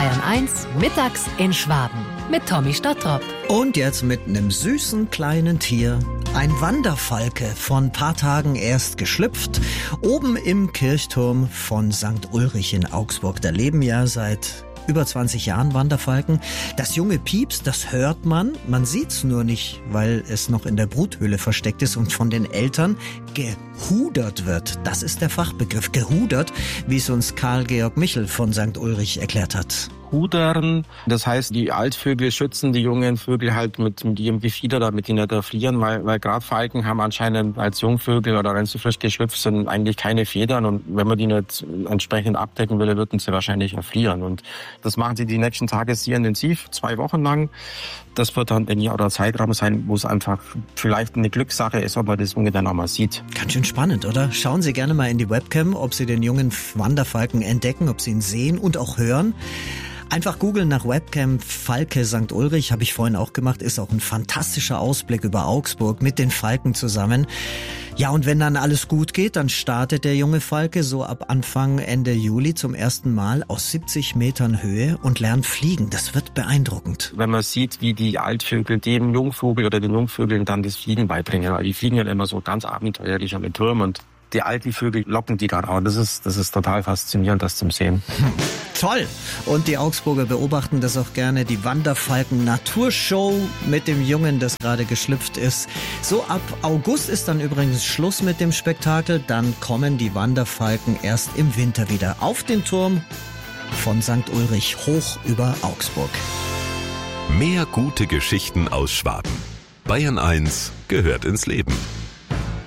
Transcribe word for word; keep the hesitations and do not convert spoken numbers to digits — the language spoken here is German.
Bayern eins, mittags in Schwaben mit Tommy Stottrop. Und jetzt mit einem süßen kleinen Tier. Ein Wanderfalke, von ein paar Tagen erst geschlüpft, oben im Kirchturm von Sankt Ulrich in Augsburg. Da leben ja seit über zwanzig Jahren Wanderfalken. Das junge Pieps, das hört man, man sieht's nur nicht, weil es noch in der Bruthöhle versteckt ist und von den Eltern gehudert wird. Das ist der Fachbegriff, gehudert, wie es uns Karl-Georg Michel von Sankt Ulrich erklärt hat. Hudern, das heißt, die Altvögel schützen die jungen Vögel halt mit, mit ihrem Gefieder, damit die nicht erfrieren, weil, weil gerade Falken haben anscheinend als Jungvögel oder wenn sie frisch geschlüpft sind, eigentlich keine Federn und wenn man die nicht entsprechend abdecken will, würden sie wahrscheinlich erfrieren und das machen sie die nächsten Tage sehr intensiv, zwei Wochen lang. Das wird dann ein Jahr oder Zeitraum sein, wo es einfach vielleicht eine Glückssache ist, ob man das Junge dann auch mal sieht. Ganz schön spannend, oder? Schauen Sie gerne mal in die Webcam, ob Sie den jungen Wanderfalken entdecken, ob Sie ihn sehen und auch hören. Einfach googeln nach Webcam Falke Sankt Ulrich, habe ich vorhin auch gemacht, ist auch ein fantastischer Ausblick über Augsburg mit den Falken zusammen. Ja, und wenn dann alles gut geht, dann startet der junge Falke so ab Anfang, Ende Juli zum ersten Mal aus siebzig Metern Höhe und lernt fliegen. Das wird beeindruckend. Wenn man sieht, wie die Altvögel dem Jungvogel oder den Jungvögeln dann das Fliegen beibringen, weil die fliegen ja immer so ganz abenteuerlich am Turm und die alten Vögel locken die dann auch. Das ist, das ist total faszinierend, das zum Sehen. Hm. Toll! Und die Augsburger beobachten das auch gerne, die Wanderfalken-Naturshow mit dem Jungen, das gerade geschlüpft ist. So ab August ist dann übrigens Schluss mit dem Spektakel. Dann kommen die Wanderfalken erst im Winter wieder auf den Turm von Sankt Ulrich hoch über Augsburg. Mehr gute Geschichten aus Schwaben. Bayern eins gehört ins Leben.